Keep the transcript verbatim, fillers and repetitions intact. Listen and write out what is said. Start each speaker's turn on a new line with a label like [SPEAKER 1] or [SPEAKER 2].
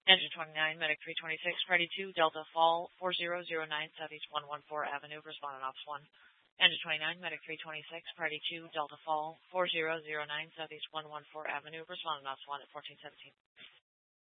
[SPEAKER 1] Engine twenty-nine, Medic three twenty-six, ready two, Delta Fall, four zero zero nine, Southeast one one four Avenue, responding Ops one. Engine twenty-nine, Medic three twenty-six, ready two, Delta Fall, four zero zero nine, Southeast one one four Avenue, responding Ops one at fourteen seventeen.